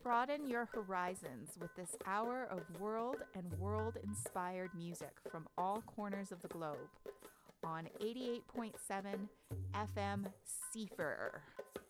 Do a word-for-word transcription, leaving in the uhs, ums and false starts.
Broaden your horizons with this hour of world and world-inspired music from all corners of the globe on eighty-eight point seven F M Seefer.